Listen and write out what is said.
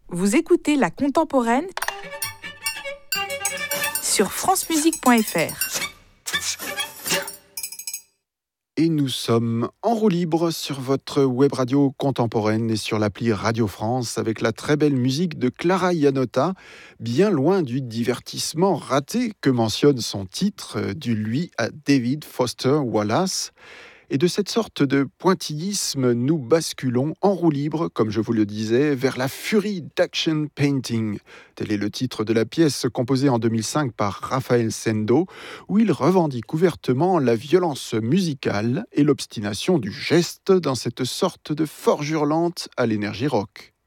Vous écoutez La Contemporaine sur francemusique.fr. Et nous sommes en roue libre sur votre web radio contemporaine et sur l'appli Radio France avec la très belle musique de Clara Iannotta, bien loin du divertissement raté que mentionne son titre, du lui à David Foster Wallace. Et de cette sorte de pointillisme, nous basculons en roue libre, comme je vous le disais, vers la furie d'Action Painting. Tel est le titre de la pièce composée en 2005 par Raphaël Sendo, où il revendique ouvertement la violence musicale et l'obstination du geste dans cette sorte de forge hurlante à l'énergie rock.